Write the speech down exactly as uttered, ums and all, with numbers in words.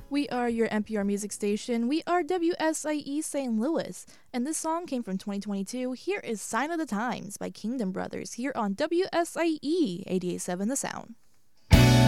We are your N P R music station. We are W S I E Saint Louis. And this song came from twenty twenty-two. Here is Sign of the Times by Kingdom Brothers here on W S I E eighty-eight point seven The Sound.